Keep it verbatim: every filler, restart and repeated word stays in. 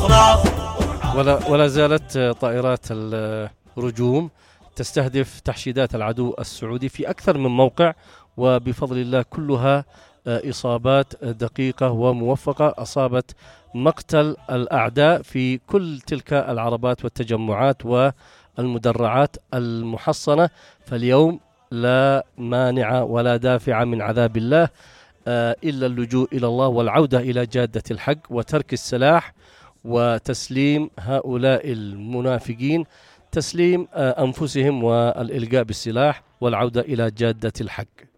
ولا, ولا زالت طائرات الرجوم تستهدف تحشيدات العدو السعودي في أكثر من موقع، وبفضل الله كلها إصابات دقيقة وموفقة أصابت مقتل الأعداء في كل تلك العربات والتجمعات والمدرعات المحصنة. فاليوم لا مانع ولا دافع من عذاب الله إلا اللجوء إلى الله والعودة إلى جادة الحق وترك السلاح وتسليم هؤلاء المنافقين، تسليم أنفسهم والإلقاء بالسلاح والعودة إلى جادة الحق.